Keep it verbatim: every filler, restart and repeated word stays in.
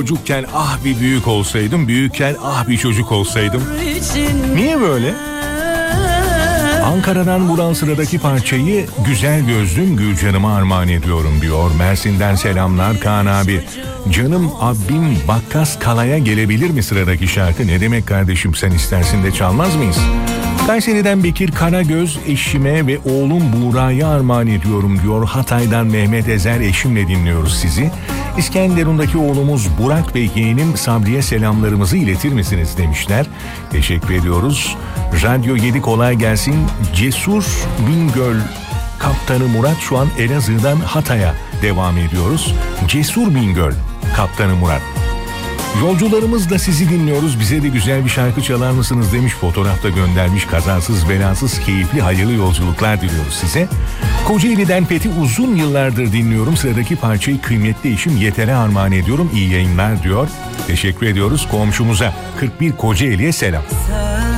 çocukken ah bir büyük olsaydım, büyükken ah bir çocuk olsaydım. Niye böyle? Ankara'dan bulan sıradaki parçayı güzel gözlüm Gülcan'ıma armağan ediyorum diyor. Mersin'den selamlar Kaan abi. Canım abim Bakkas Kala'ya gelebilir mi sıradaki şarkı? Ne demek kardeşim, sen istersin de çalmaz mıyız? Kayseri'den Bekir Karagöz, eşime ve oğlum Buğra'ya armağan ediyorum diyor. Hatay'dan Mehmet Ezer, eşimle dinliyoruz sizi. İskenderun'daki oğlumuz Burak ve yeğenim Sabri'ye selamlarımızı iletir misiniz demişler. Teşekkür ediyoruz. Radyo yedi kolay gelsin. Cesur Bingöl Kaptanı Murat şu an Elazığ'dan Hatay'a devam ediyoruz. Cesur Bingöl Kaptanı Murat. Yolcularımız da sizi dinliyoruz. Bize de güzel bir şarkı çalar mısınız demiş. Fotoğrafta göndermiş. Kazasız belasız keyifli hayırlı yolculuklar diliyoruz size. Kocaeli'den Fethi uzun yıllardır dinliyorum. Sıradaki parçayı kıymetli eşim Yeter'e armağan ediyorum. İyi yayınlar diyor. Teşekkür ediyoruz komşumuza. kırk bir Kocaeli'ye selam.